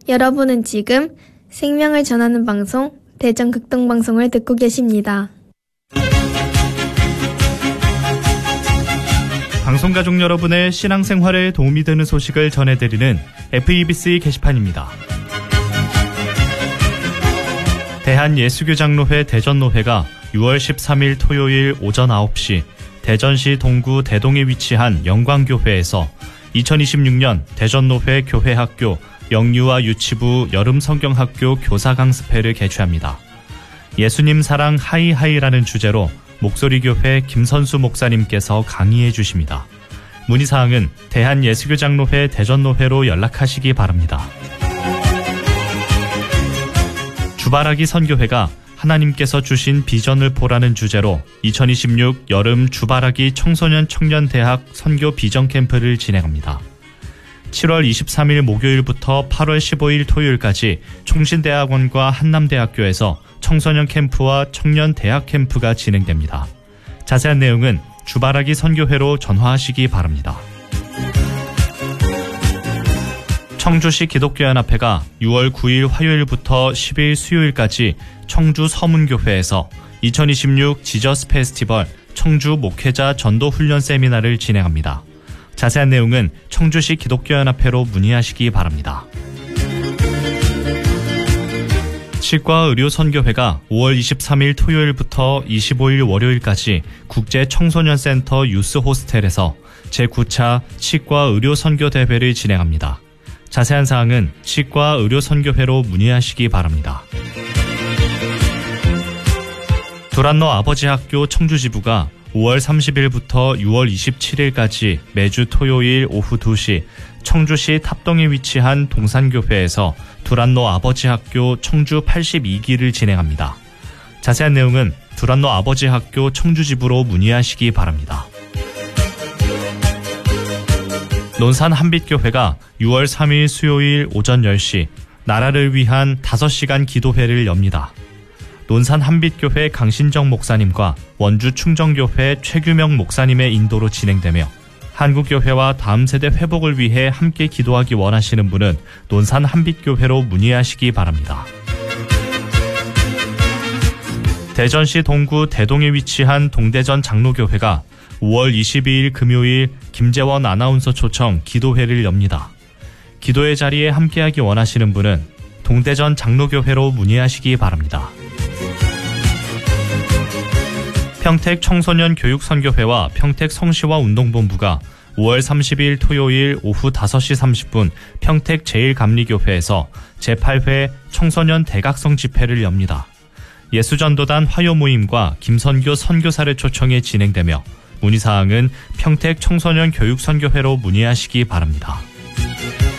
여러분은 지금 생명을 전하는 방송 대전극동방송을 듣고 계십니다. 방송가족 여러분의 신앙생활에 도움이 되는 소식을 전해드리는 FEBC 게시판입니다. 대한예수교장로회 대전노회가 6월 13일 토요일 오전 9시 대전시 동구 대동에 위치한 영광교회에서 2026년 대전노회 교회학교 영유아 유치부 여름성경학교 교사강습회를 개최합니다. 예수님 사랑 하이하이라는 주제로 목소리교회 김선수 목사님께서 강의해 주십니다. 문의사항은 대한예수교장로회 대전노회로 연락하시기 바랍니다. 주바라기 선교회가 하나님께서 주신 비전을 보라는 주제로 2026 여름 주바라기 청소년 청년대학 선교 비전 캠프를 진행합니다. 7월 23일 목요일부터 8월 15일 토요일까지 총신대학원과 한남대학교에서 청소년 캠프와 청년 대학 캠프가 진행됩니다. 자세한 내용은 주바라기 선교회로 전화하시기 바랍니다. 청주시 기독교연합회가 6월 9일 화요일부터 10일 수요일까지 청주 서문교회에서 2026 지저스 페스티벌 청주 목회자 전도 훈련 세미나를 진행합니다. 자세한 내용은 청주시 기독교연합회로 문의하시기 바랍니다. 치과의료선교회가 5월 23일 토요일부터 25일 월요일까지 국제청소년센터 유스호스텔에서 제9차 치과의료선교대회를 진행합니다. 자세한 사항은 치과의료선교회로 문의하시기 바랍니다. 두란노 아버지학교 청주지부가 5월 30일부터 6월 27일까지 매주 토요일 오후 2시 청주시 탑동에 위치한 동산교회에서 두란노 아버지학교 청주 82기를 진행합니다. 자세한 내용은 두란노 아버지학교 청주지부로 문의하시기 바랍니다. 논산 한빛교회가 6월 3일 수요일 오전 10시 나라를 위한 5시간 기도회를 엽니다. 논산 한빛교회 강신정 목사님과 원주 충정교회 최규명 목사님의 인도로 진행되며 한국교회와 다음 세대 회복을 위해 함께 기도하기 원하시는 분은 논산 한빛교회로 문의하시기 바랍니다. 대전시 동구 대동에 위치한 동대전 장로교회가 5월 22일 금요일 김재원 아나운서 초청 기도회를 엽니다. 기도의 자리에 함께하기 원하시는 분은 동대전 장로교회로 문의하시기 바랍니다. 평택 청소년 교육선교회와 평택 성시와 운동본부가 5월 30일 토요일 오후 5시 30분 평택 제1감리교회에서 제8회 청소년 대각성 집회를 엽니다. 예수전도단 화요모임과 김선교 선교사를 초청해 진행되며 문의사항은 평택 청소년 교육선교회로 문의하시기 바랍니다.